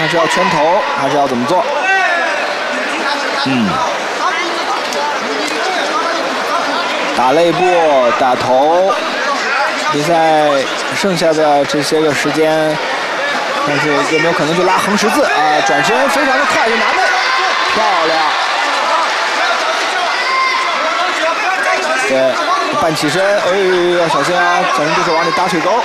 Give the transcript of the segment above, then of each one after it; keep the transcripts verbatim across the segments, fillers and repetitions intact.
看是要圈头还是要怎么做？嗯，打肋部，打头。比赛剩下的这些个时间，但是有没有可能就拉横十字啊？转身非常的快，就拿内，漂亮。对，半起身，哎，要小心啊！小心对手往里搭腿勾。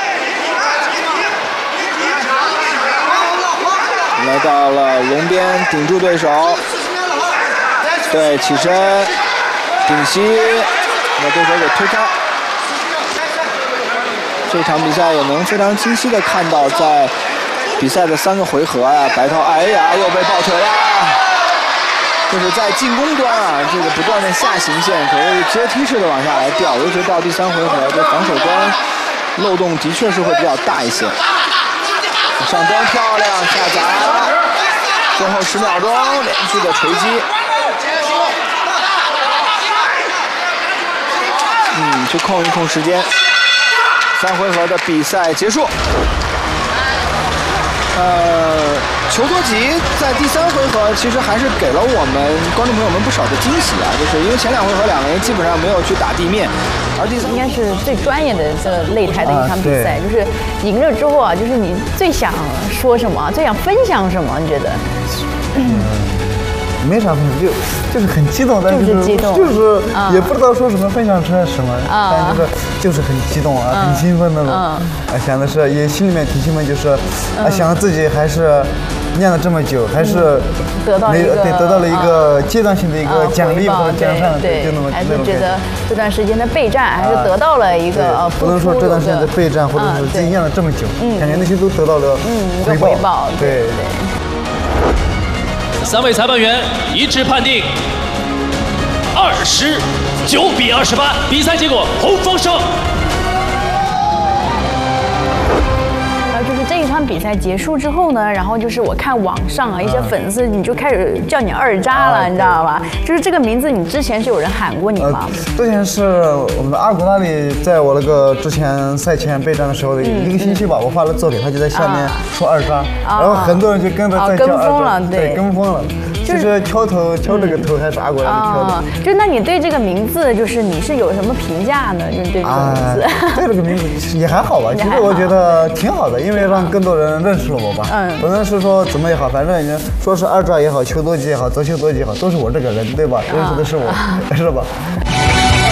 来到了龙边，顶住对手。对，起身，顶膝，把对手给推开。这场比赛也能非常清晰的看到，在比赛的三个回合啊，白涛哎呀又被抱腿了，就是在进攻端啊，这个不断的下行线，可谓阶梯式的往下来掉，尤其到第三回合，这防守端漏洞的确是会比较大一些。上端漂亮，下砸，最后十秒钟连续的锤击。嗯，去控一控时间。三回合的比赛结束。呃，裘多吉在第三回合其实还是给了我们观众朋友们不少的惊喜啊，就是因为前两回合两个人基本上没有去打地面，而第应该是最专业的这擂台的一场比赛，啊、就是赢了之后啊，就是你最想说什么，最想分享什么？你觉得？ 嗯没啥分享，就就是很激动，但是就是激动， 就是也不知道说什么分享出来什么， 啊、 但就是就是很激动啊，很兴奋那种。啊，想的是也心里面挺兴奋，就是啊，想自己还是练了这么久，还是得到了一个对得到了一个阶段性的一个奖励或者奖赏， 对， 就那么还是觉得这段时间的备战还是得到了一个呃， 不能说这段时间的备战或者是自己练了这么久，感觉那些都得到了回报，回报， 对。 三位裁判员一致判定二十九比二十八，比赛结果红方胜。 然后就是这一场比赛结束之后呢，然后就是我看网上啊一些粉丝你就开始叫你二渣了，你知道吧？就是这个名字，你之前是有人喊过你吗？ 之前是我们的阿古拉里，在我那个之前赛前备战的时候的一个星期吧，我发了作品，他就在下面说二渣，然后很多人就跟着在叫二渣，对，跟风了。其实挑头挑这个头还是阿古拉里挑的。 就那你对这个名字，就是你是有什么评价呢？就是对这个名字， 对这个名字也还好吧，其实我觉得挺好的，因为让更多人认识了我吧。嗯，不论是说怎么也好，反正你说是二渣也好，裘多吉也好，泽裘多吉也好，都是我这个人，对吧？认识的是我，是吧？